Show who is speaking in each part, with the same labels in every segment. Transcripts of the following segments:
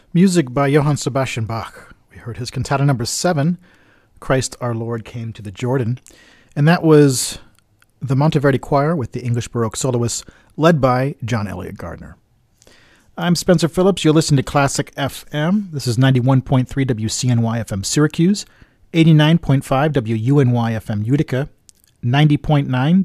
Speaker 1: Music by Johann Sebastian Bach. We heard his cantata number 7, Christ our Lord Came to the Jordan. And that was the Monteverdi Choir with the English Baroque soloists led by John Elliott Gardner. I'm Spencer Phillips. You're listening to Classic FM. This is 91.3 WCNY FM Syracuse, 89.5 WUNY FM Utica, 90.9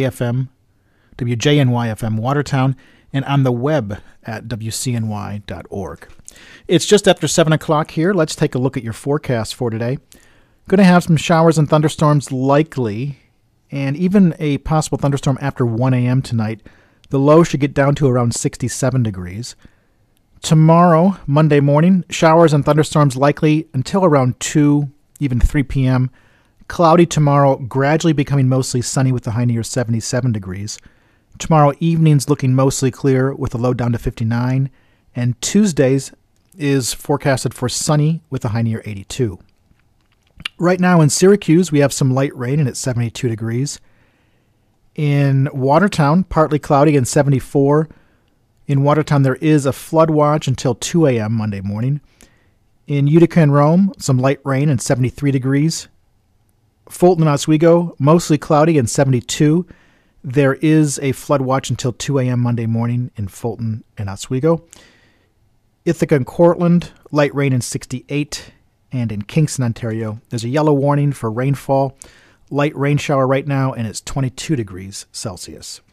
Speaker 1: WJNY FM Watertown, and on the web at WCNY.org. It's just after 7 o'clock here. Let's take a look at your forecast for today. Going to have some showers and thunderstorms likely, and even a possible thunderstorm after 1 a.m. tonight. The low should get down to around 67 degrees. Tomorrow, Monday morning, showers and thunderstorms likely until around 2, even 3 p.m. Cloudy tomorrow, gradually becoming mostly sunny with a high near 77 degrees. Tomorrow evening's looking mostly clear with a low down to 59. And Tuesday's is forecasted for sunny with a high near 82. Right now in Syracuse, we have some light rain and it's 72 degrees. In Watertown, partly cloudy and 74. In Watertown, there is a flood watch until 2 a.m. Monday morning. In Utica and Rome, some light rain and 73 degrees. Fulton and Oswego, mostly cloudy and 72. There is a flood watch until 2 a.m. Monday morning in Fulton and Oswego. Ithaca and Cortland, light rain and 68. And in Kingston, Ontario, there's a yellow warning for rainfall. Light rain shower right now, and it's 22 degrees Celsius.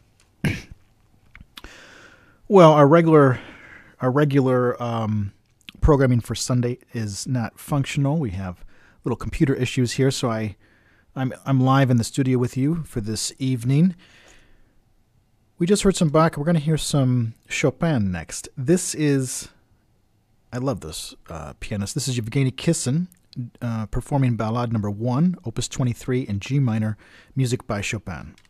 Speaker 1: Well, our regular programming for Sunday is not functional. We have little computer issues here, so I'm live in the studio with you for this evening. We just heard some Bach. We're going to hear some Chopin next. I love this pianist. This is Yevgeny Kissin performing Ballade number 1, Opus 23 in G minor, music by Chopin.